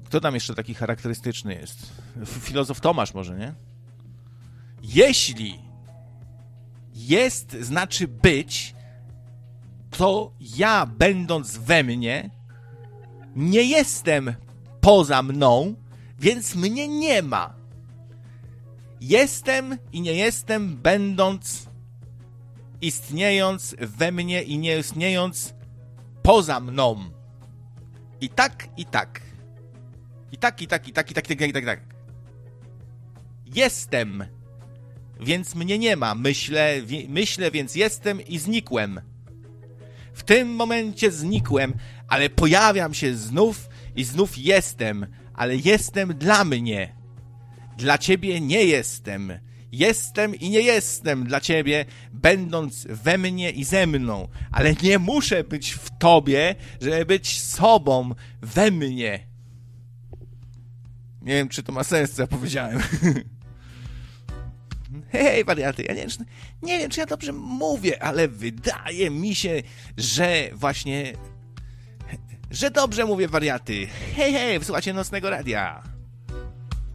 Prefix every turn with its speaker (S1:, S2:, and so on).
S1: Kto tam jeszcze taki charakterystyczny jest? Filozof Tomasz może, nie? Jeśli jest, znaczy być, to ja, będąc we mnie, nie jestem poza mną, więc mnie nie ma. Jestem i nie jestem, będąc, istniejąc we mnie i nie istniejąc poza mną. I tak, i tak. I tak, i tak, i tak, i tak, i tak, i tak, i tak. Jestem, więc mnie nie ma. Myślę, więc jestem i znikłem. W tym momencie znikłem, ale pojawiam się znów i znów jestem, ale jestem dla mnie. Dla ciebie nie jestem. Jestem i nie jestem dla ciebie, będąc we mnie i ze mną. Ale nie muszę być w tobie, żeby być sobą we mnie. Nie wiem, czy to ma sens, co ja powiedziałem. Hej, wariaty, ja nie wiem, czy ja dobrze mówię, ale wydaje mi się, że właśnie... że dobrze mówię, wariaty. Hej, słuchajcie Nocnego Radia.